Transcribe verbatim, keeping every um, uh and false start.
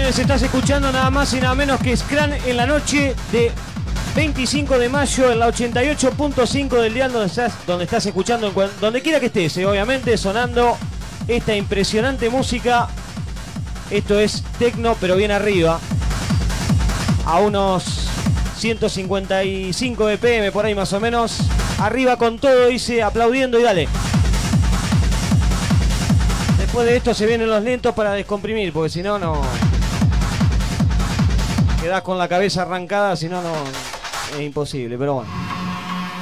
quienes estás escuchando nada más y nada menos que Scran en la noche de veinticinco de mayo en la ochenta y ocho punto cinco del dial donde estás, donde estás escuchando, donde quiera que estés, eh, obviamente sonando esta impresionante música. Esto es tecno, pero bien arriba, a unos ciento cincuenta y cinco B P M por ahí más o menos. Arriba con todo, dice, aplaudiendo y dale. Después de esto se vienen los lentos para descomprimir, porque si no, no... quedás con la cabeza arrancada, si no, no... es imposible, pero bueno.